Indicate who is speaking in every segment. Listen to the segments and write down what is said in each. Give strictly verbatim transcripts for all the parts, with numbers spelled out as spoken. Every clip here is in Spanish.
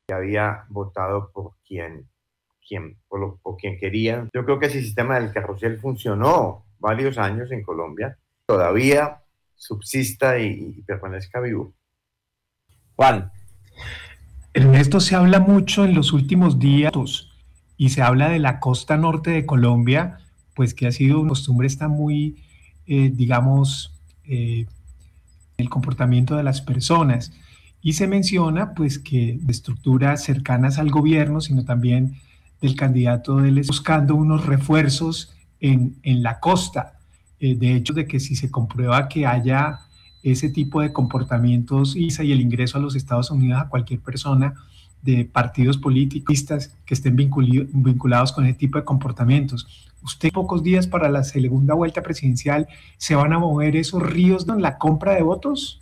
Speaker 1: que había votado por quien, quien, por, lo, por quien querían. Yo creo que ese sistema del carrusel funcionó varios años en Colombia, todavía subsista y, y permanezca vivo.
Speaker 2: Juan.
Speaker 3: Ernesto, se habla mucho en los últimos días y se habla de la costa norte de Colombia, pues que ha sido una costumbre, está muy, eh, digamos, eh, el comportamiento de las personas. Y se menciona pues que de estructuras cercanas al gobierno, sino también del candidato de él, buscando unos refuerzos en, en la costa. Eh, de hecho, de que si se comprueba que haya ese tipo de comportamientos y el ingreso a los Estados Unidos a cualquier persona de partidos políticos que estén vinculados con ese tipo de comportamientos. Usted, pocos días para la segunda vuelta presidencial, ¿se van a mover esos ríos en la compra de votos?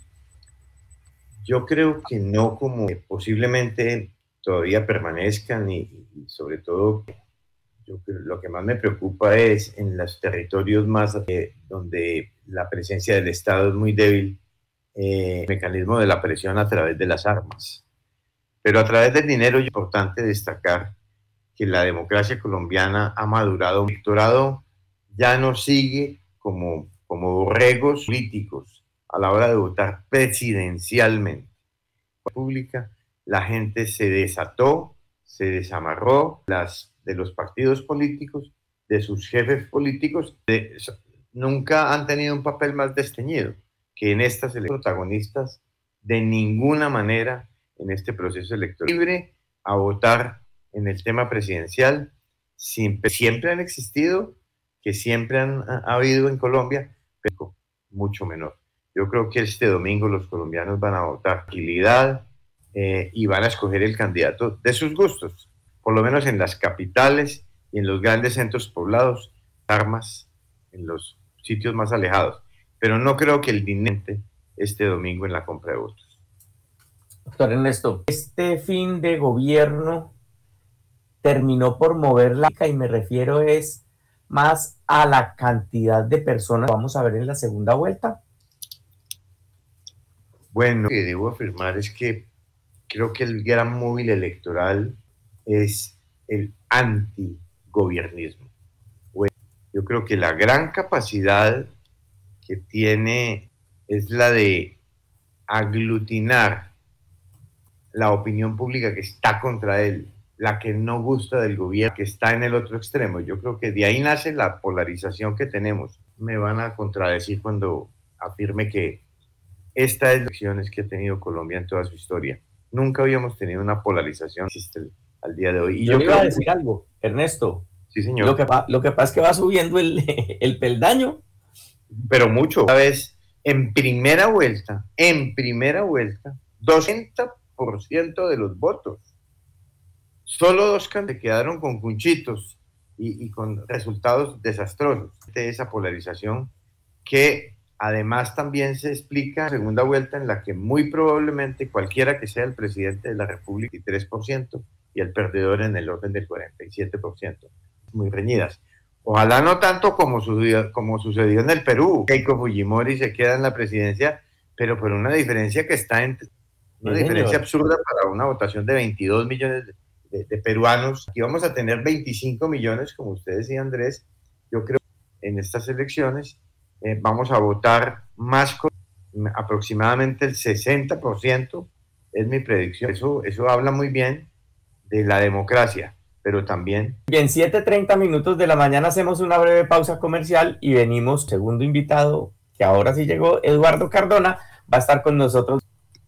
Speaker 1: Yo creo que no, como que posiblemente todavía permanezcan y, y sobre todo yo, lo que más me preocupa es en los territorios más eh, donde la presencia del Estado es muy débil, eh, el mecanismo de la presión a través de las armas. Pero a través del dinero es importante destacar que la democracia colombiana ha madurado. El electorado ya no sigue como, como borregos políticos a la hora de votar presidencialmente. En la pública, la gente se desató, se desamarró las, de los partidos políticos, de sus jefes políticos. De, nunca han tenido un papel más desteñido que en estas elecciones. Protagonistas de ninguna manera en este proceso electoral. Libre a votar en el tema presidencial, siempre, siempre han existido, que siempre han ha habido en Colombia, pero mucho menor. Yo creo que este domingo los colombianos van a votar tranquilidad eh, y van a escoger el candidato de sus gustos, por lo menos en las capitales y en los grandes centros poblados, armas en los sitios más alejados. Pero no creo que el dinero este domingo en la compra de votos.
Speaker 2: Doctor Ernesto, este fin de gobierno terminó por mover la y me refiero es más a la cantidad de personas que vamos a ver en la segunda vuelta.
Speaker 1: Bueno, lo que debo afirmar es que creo que el gran móvil electoral es el antigobiernismo. Bueno, yo creo que la gran capacidad que tiene es la de aglutinar la opinión pública que está contra él, la que no gusta del gobierno, que está en el otro extremo. Yo creo que de ahí nace la polarización que tenemos. Me van a contradecir cuando afirme que esta es la elección que ha tenido Colombia en toda su historia. Nunca habíamos tenido una polarización que existe al día de hoy.
Speaker 2: Y yo, yo iba a decir que... algo, Ernesto.
Speaker 1: Sí, señor.
Speaker 2: Lo que, lo que pasa es que va subiendo el, el peldaño.
Speaker 1: Pero mucho. Una vez, en primera vuelta, en primera vuelta, doscientos por ciento de los votos. Solo dos candidatos quedaron con cunchitos y, y con resultados desastrosos de esa polarización que además también se explica en la segunda vuelta en la que muy probablemente cualquiera que sea el presidente de la República, y tres por ciento, y el perdedor en el orden del cuarenta y siete por ciento. Muy reñidas. Ojalá no tanto como sucedió, como sucedió en el Perú. Keiko Fujimori se queda en la presidencia, pero por una diferencia que está entre una sí, diferencia señor. absurda para una votación de veintidós millones de, de, de peruanos. Aquí vamos a tener veinticinco millones, como usted decía, Andrés. Yo creo que en estas elecciones eh, vamos a votar más con aproximadamente el sesenta por ciento, es mi predicción. Eso, eso habla muy bien de la democracia, pero también...
Speaker 2: Bien, siete treinta minutos de la mañana hacemos una breve pausa comercial y venimos, segundo invitado, que ahora sí llegó, Eduardo Cardona, va a estar con nosotros.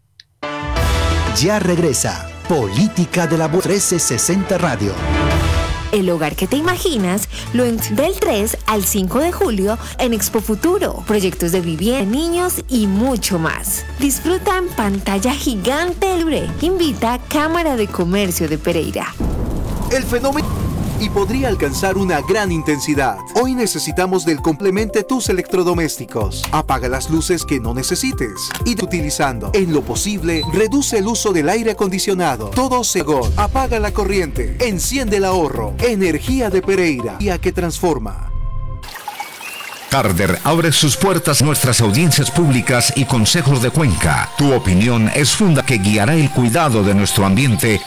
Speaker 4: Ya regresa Política de la Voz trescientos sesenta Radio.
Speaker 5: El hogar que te imaginas lo en del tres al cinco de julio en Expo Futuro. Proyectos de vivienda, niños y mucho más. Disfruta en pantalla gigante el Ure. Invita a Cámara de Comercio de Pereira.
Speaker 4: El fenómeno y podría alcanzar una gran intensidad. Hoy necesitamos del complemente tus electrodomésticos. Apaga las luces que no necesites y utilizando. En lo posible, reduce el uso del aire acondicionado. Todo Segor. Apaga la corriente. Enciende el ahorro. Energía de Pereira. Y a que transforma.
Speaker 6: Carder abre sus puertas a nuestras audiencias públicas y consejos de Cuenca. Tu opinión es funda que guiará el cuidado de nuestro ambiente.